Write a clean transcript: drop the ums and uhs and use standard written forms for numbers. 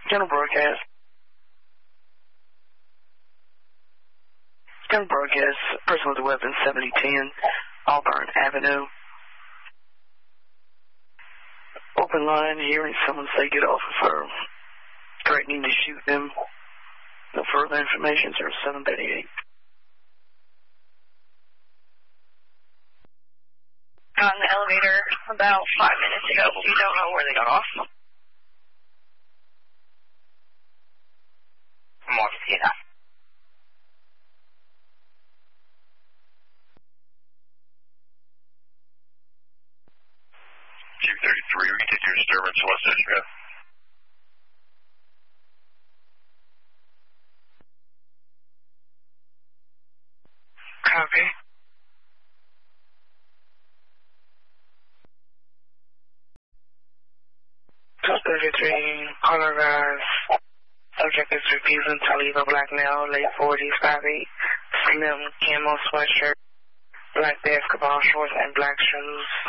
General broadcast. General broadcast, person with a weapon, 7010, Auburn Avenue. Open line, hearing someone say get off of her, threatening to shoot them. No further information, 0738. On the elevator about 5 minutes ago, but we don't know where they got off. I'm off to that. G33, we can take your disturbance West Michigan. Copy. Caller guys. Subject is refusing to leave a black male, late 40s, 5'8", slim camo sweatshirt, black basketball shorts, and black shoes.